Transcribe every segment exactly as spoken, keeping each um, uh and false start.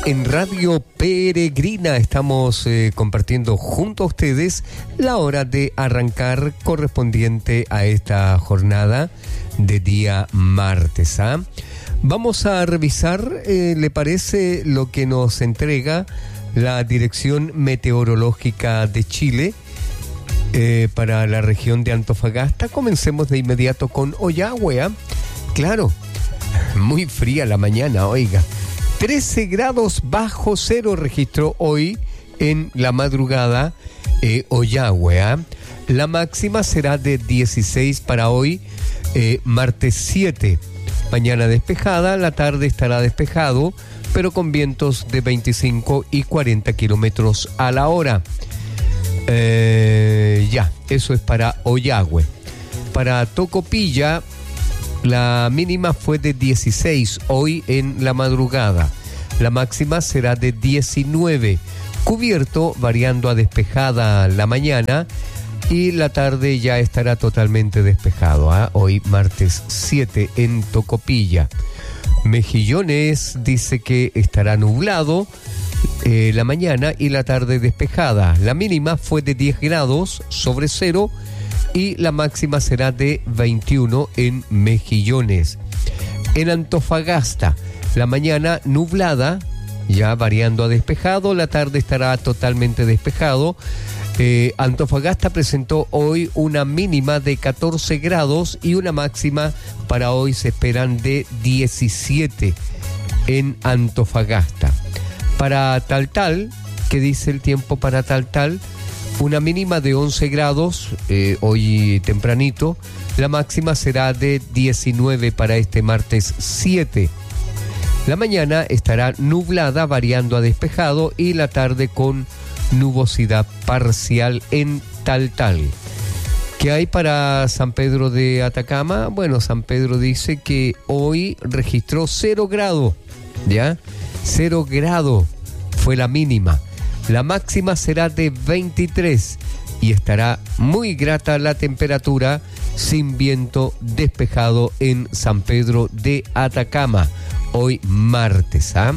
En Radio Peregrina estamos eh, compartiendo junto a ustedes la hora de arrancar correspondiente a esta jornada de día martes. ¿ah? Vamos a revisar, eh, ¿le parece lo que nos entrega la Dirección Meteorológica de Chile eh, para la región de Antofagasta? Comencemos de inmediato con Ollagüe. ¿ah? Claro, muy fría la mañana, oiga. trece grados bajo cero registró hoy en la madrugada eh, Ollagüe. ¿eh? La máxima será de dieciséis para hoy, eh, martes siete. Mañana despejada, la tarde estará despejado, pero con vientos de veinticinco y cuarenta kilómetros a la hora. Eh, ya, eso es para Ollagüe. Para Tocopilla, la mínima fue de dieciséis hoy en la madrugada. La máxima será de diecinueve. Cubierto, variando a despejada la mañana. Y la tarde ya estará totalmente despejado. ¿eh? Hoy martes siete en Tocopilla. Mejillones dice que estará nublado eh, la mañana y la tarde despejada. La mínima fue de diez grados sobre cero. Y la máxima será de veintiuno en Mejillones. En Antofagasta, la mañana nublada, ya variando a despejado, la tarde estará totalmente despejado. Eh, Antofagasta presentó hoy una mínima de catorce grados y una máxima para hoy se esperan de diecisiete en Antofagasta. Para Taltal, ¿qué dice el tiempo para Taltal? Una mínima de once grados, eh, hoy tempranito. La máxima será de diecinueve para este martes siete. La mañana estará nublada, variando a despejado, y la tarde con nubosidad parcial en Taltal. ¿Qué hay para San Pedro de Atacama? Bueno, San Pedro dice que hoy registró cero grado, ¿ya? Cero grado fue la mínima. La máxima será de veintitrés y estará muy grata la temperatura sin viento, despejado en San Pedro de Atacama, hoy martes. ¿ah?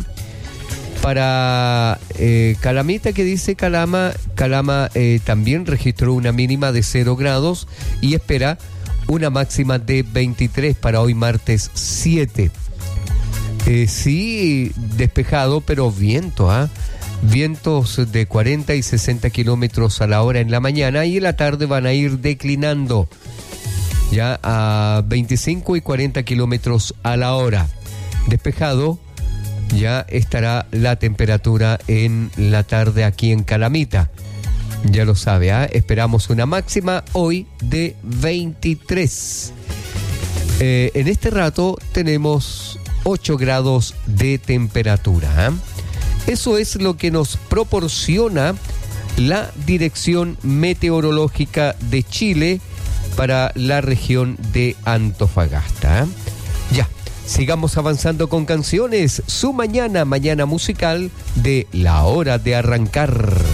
Para eh, Calamita, que dice Calama, Calama eh, también registró una mínima de cero grados y espera una máxima de veintitrés para hoy martes siete. Eh, sí, despejado, pero viento, ¿ah? Vientos de cuarenta y sesenta kilómetros a la hora en la mañana y en la tarde van a ir declinando ya a veinticinco y cuarenta kilómetros a la hora. Despejado ya estará la temperatura en la tarde aquí en Calamita. Ya lo sabe, ¿eh? Esperamos una máxima hoy de veintitrés. Eh, en este rato tenemos ocho grados de temperatura, ¿eh? Eso es lo que nos proporciona la Dirección Meteorológica de Chile para la región de Antofagasta. ¿eh? Ya, sigamos avanzando con canciones. Su mañana, mañana musical de La Hora de Arrancar.